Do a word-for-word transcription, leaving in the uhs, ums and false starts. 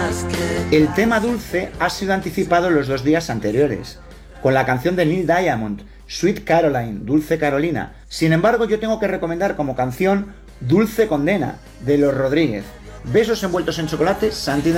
El tema dulce ha sido anticipado los dos días anteriores, con la canción de Neil Diamond, Sweet Caroline, Dulce Carolina. Sin embargo, yo tengo que recomendar como canción Dulce Condena, de Los Rodríguez. Besos envueltos en chocolate, Santi.